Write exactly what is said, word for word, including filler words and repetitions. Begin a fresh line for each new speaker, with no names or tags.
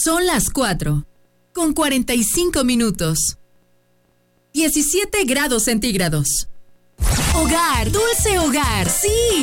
Son las cuatro, con cuarenta y cinco minutos. diecisiete grados centígrados. Hogar, dulce hogar, sí.